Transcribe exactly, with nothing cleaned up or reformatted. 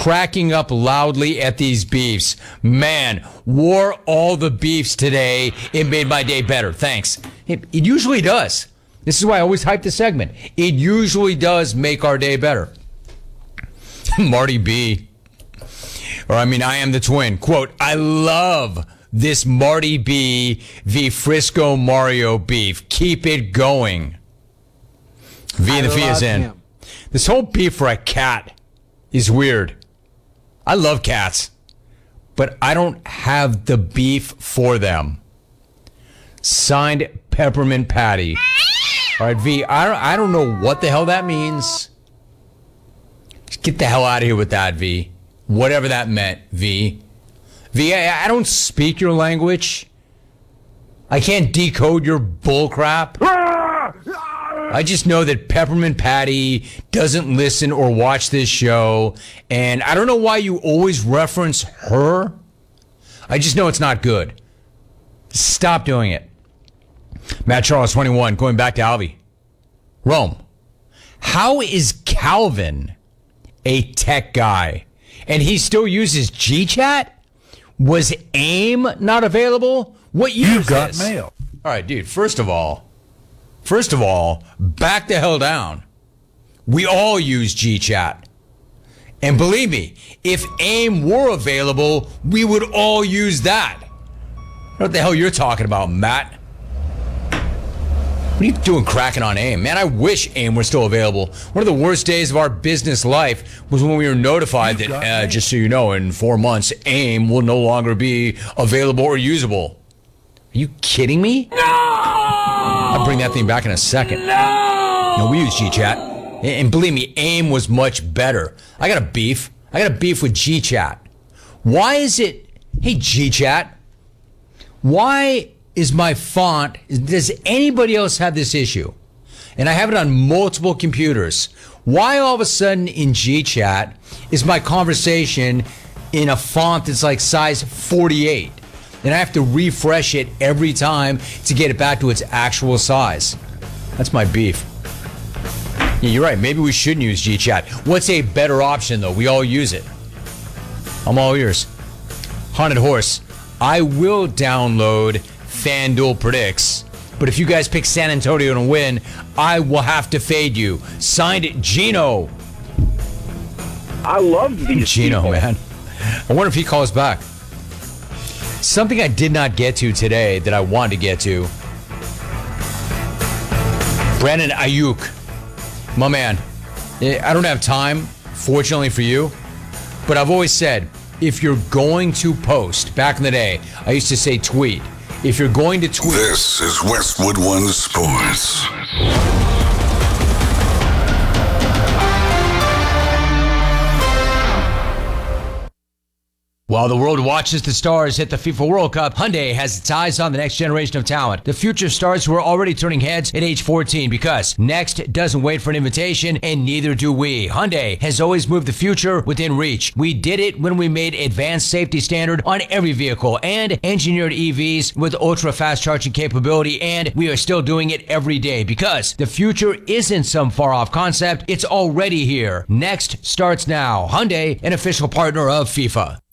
cracking up loudly at these beefs. Man, wore all the beefs today. It made my day better. Thanks. It, it usually does. This is why I always hype the segment. It usually does make our day better. Marty B. Or I mean, I am the twin. Quote, I love this Marty B v Frisco Mario beef. Keep it going. V and the V is in. Him. This whole beef for a cat is weird. I love cats, but I don't have the beef for them. Signed, Peppermint Patty. All right, V, I don't, I don't know what the hell that means. Just get the hell out of here with that, V. Whatever that meant, V. V, I, I don't speak your language. I can't decode your bullcrap. I just know that Peppermint Patty doesn't listen or watch this show, and I don't know why you always reference her. I just know it's not good. Stop doing it. Matt Charles, twenty-one, going back to Alvy. Rome, how is Calvin a tech guy, and he still uses GChat? Was AIM not available? What year You is got this? mail. All right, dude, first of all, First of all, back the hell down. We all use GChat. And believe me, if AIM were available, we would all use that. What the hell you're talking about, Matt? What are you doing cracking on AIM? Man, I wish AIM were still available. One of the worst days of our business life was when we were notified that, uh, just so you know, in four months, AIM will no longer be available or usable. Are you kidding me? No! I'll bring that thing back in a second. No! No, we use GChat. And believe me, AIM was much better. I got a beef. I got a beef with GChat. Why is it... Hey, GChat. Why is my font... Does anybody else have this issue? And I have it on multiple computers. Why all of a sudden in GChat is my conversation in a font that's like size forty-eight? And I have to refresh it every time to get it back to its actual size. That's my beef. Yeah, you're right. Maybe we shouldn't use GChat. What's a better option, though? We all use it. I'm all ears. Haunted Horse. I will download FanDuel Predicts, but if you guys pick San Antonio to win, I will have to fade you. Signed, Gino. I love these Gino, people. man. I wonder if he calls back. Something I did not get to today that I wanted to get to. Brandon Ayuk. My man. I don't have time, fortunately for you, but I've always said, if you're going to post, back in the day, I used to say tweet. If you're going to tweet... This is Westwood One Sports. While the world watches the stars hit the FIFA World Cup, Hyundai has its eyes on the next generation of talent. The future stars who are already turning heads at age fourteen, because next doesn't wait for an invitation, and neither do we. Hyundai has always moved the future within reach. We did it when we made advanced safety standard on every vehicle and engineered E Vs with ultra fast charging capability, and we are still doing it every day, because the future isn't some far off concept. It's already here. Next starts now. Hyundai, an official partner of FIFA.